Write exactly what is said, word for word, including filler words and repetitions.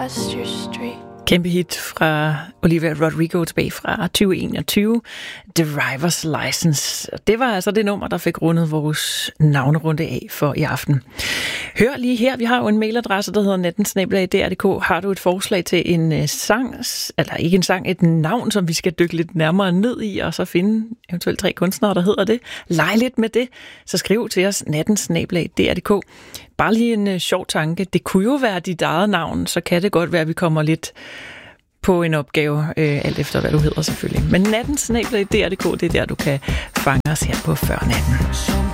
Kæmpe hit fra Olivia Rodrigo tilbage fra tyve enogtyve, Driver's License. Det var altså det nummer, der fik rundet vores navnerunde af for i aften. Hør lige her, vi har jo en mailadresse, der hedder natten snabel-a d r punktum d k. Har du et forslag til en sang, eller ikke en sang, et navn, som vi skal dykke lidt nærmere ned i, og så finde eventuelt tre kunstnere, der hedder det. Leg lidt med det, så skriv til os natten snabel-a d r punktum d k. Bare lige en uh, sjov tanke. Det kunne jo være dit eget navn, så kan det godt være, at vi kommer lidt på en opgave, øh, alt efter hvad du hedder selvfølgelig. Men natten snabel-a d r punktum d k, det er der, du kan fange os her på Før Natten.